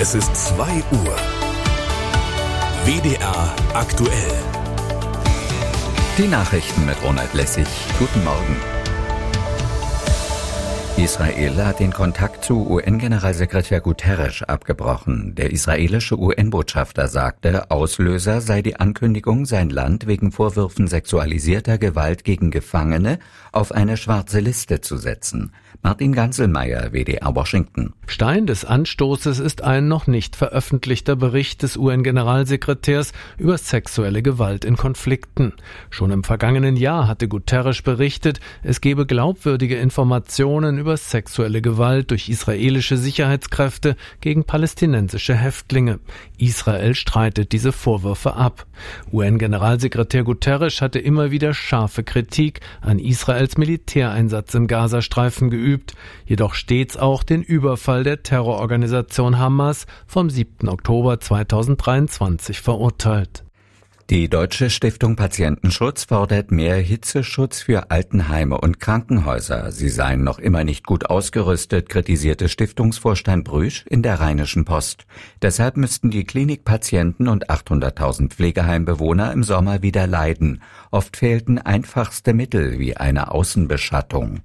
Es ist 2 Uhr. WDR aktuell. Die Nachrichten mit Ronald Lessig. Guten Morgen. Israel hat den Kontakt zu UN-Generalsekretär Guterres abgebrochen. Der israelische UN-Botschafter sagte, Auslöser sei die Ankündigung, sein Land wegen Vorwürfen sexualisierter Gewalt gegen Gefangene auf eine schwarze Liste zu setzen. Martin Ganselmeier, WDR Washington. Stein des Anstoßes ist ein noch nicht veröffentlichter Bericht des UN-Generalsekretärs über sexuelle Gewalt in Konflikten. Schon im vergangenen Jahr hatte Guterres berichtet, es gebe glaubwürdige Informationen über sexuelle Gewalt durch israelische Sicherheitskräfte gegen palästinensische Häftlinge. Israel streitet diese Vorwürfe ab. UN-Generalsekretär Guterres hatte immer wieder scharfe Kritik an Israels Militäreinsatz im Gazastreifen geübt, jedoch stets auch den Überfall der Terrororganisation Hamas vom 7. Oktober 2023 verurteilt. Die Deutsche Stiftung Patientenschutz fordert mehr Hitzeschutz für Altenheime und Krankenhäuser. Sie seien noch immer nicht gut ausgerüstet, kritisierte Stiftungsvorstand Brüsch in der Rheinischen Post. Deshalb müssten die Klinikpatienten und 800.000 Pflegeheimbewohner im Sommer wieder leiden. Oft fehlten einfachste Mittel wie eine Außenbeschattung.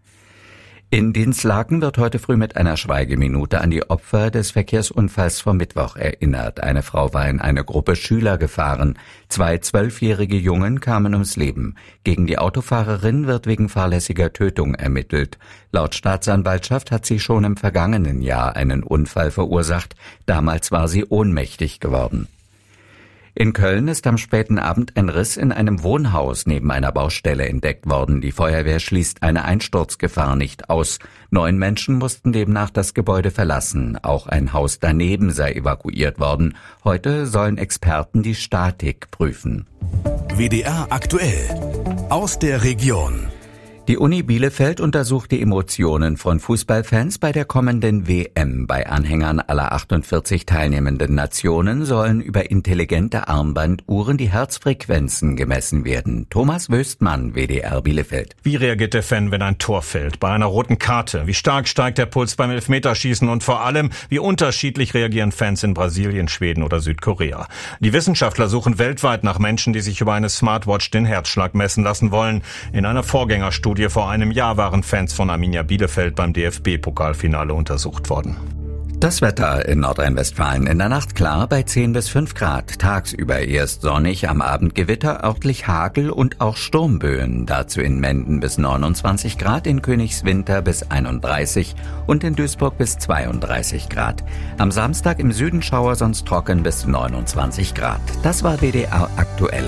In Dinslaken wird heute früh mit einer Schweigeminute an die Opfer des Verkehrsunfalls vom Mittwoch erinnert. Eine Frau war in eine Gruppe Schüler gefahren. 2 12-jährige Jungen kamen ums Leben. Gegen die Autofahrerin wird wegen fahrlässiger Tötung ermittelt. Laut Staatsanwaltschaft hat sie schon im vergangenen Jahr einen Unfall verursacht. Damals war sie ohnmächtig geworden. In Köln ist am späten Abend ein Riss in einem Wohnhaus neben einer Baustelle entdeckt worden. Die Feuerwehr schließt eine Einsturzgefahr nicht aus. 9 Menschen mussten demnach das Gebäude verlassen. Auch ein Haus daneben sei evakuiert worden. Heute sollen Experten die Statik prüfen. WDR aktuell. Aus der Region. Die Uni Bielefeld untersucht die Emotionen von Fußballfans bei der kommenden WM. Bei Anhängern aller 48 teilnehmenden Nationen sollen über intelligente Armbanduhren die Herzfrequenzen gemessen werden. Thomas Wöstmann, WDR Bielefeld. Wie reagiert der Fan, wenn ein Tor fällt? Bei einer roten Karte? Wie stark steigt der Puls beim Elfmeterschießen? Und vor allem, wie unterschiedlich reagieren Fans in Brasilien, Schweden oder Südkorea? Die Wissenschaftler suchen weltweit nach Menschen, die sich über eine Smartwatch den Herzschlag messen lassen wollen. In einer Vorgängerstudie vor einem Jahr waren Fans von Arminia Bielefeld beim DFB-Pokalfinale untersucht worden. Das Wetter in Nordrhein-Westfalen in der Nacht klar bei 10 bis 5 Grad. Tagsüber erst sonnig, am Abend Gewitter, örtlich Hagel und auch Sturmböen. Dazu in Menden bis 29 Grad, in Königswinter bis 31 und in Duisburg bis 32 Grad. Am Samstag im Süden Schauer, sonst trocken bis 29 Grad. Das war WDR aktuell.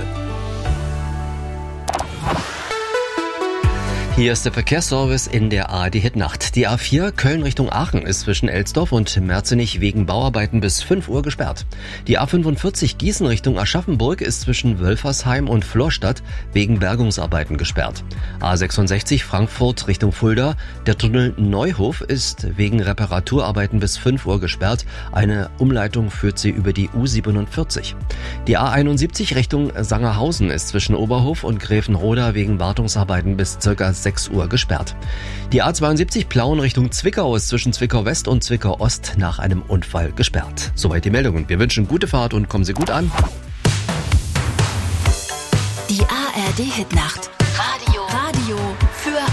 Hier ist der Verkehrsservice in der ARD-Hit-Nacht. Die A4 Köln Richtung Aachen ist zwischen Elsdorf und Merzenich wegen Bauarbeiten bis 5 Uhr gesperrt. Die A45 Gießen Richtung Aschaffenburg ist zwischen Wölfersheim und Florstadt wegen Bergungsarbeiten gesperrt. A66 Frankfurt Richtung Fulda. Der Tunnel Neuhof ist wegen Reparaturarbeiten bis 5 Uhr gesperrt. Eine Umleitung führt sie über die U47. Die A71 Richtung Sangerhausen ist zwischen Oberhof und Gräfenroda wegen Wartungsarbeiten bis ca. 6 Uhr gesperrt. Die A72 Plauen Richtung Zwickau ist zwischen Zwickau West und Zwickau Ost nach einem Unfall gesperrt. Soweit die Meldungen. Wir wünschen gute Fahrt und kommen Sie gut an. Die ARD Hitnacht.